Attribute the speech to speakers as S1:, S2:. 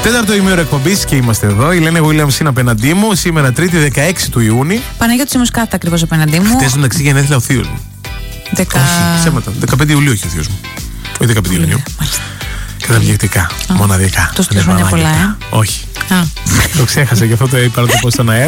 S1: Τέταρτο ημέρο εκπομπής και είμαστε εδώ. Η Λένα Williams είναι απέναντί μου. Σήμερα Τρίτη 16 του Ιούνιου.
S2: Παναγιώτης Μουσκάτα ακριβώς απέναντί μου.
S1: Χτες μεταξύ γενέθλια ο θείος μου. Όχι, ψέματα. 15 Ιουλίου έχει ο θείος μου. Όχι 15 Ιουνίου. Καταπληκτικά. Μοναδικά.
S2: Το στείλω χρόνια πολλά,
S1: Όχι. Το ξέχασα, γι' αυτό το είπα να το πω στον αέρα.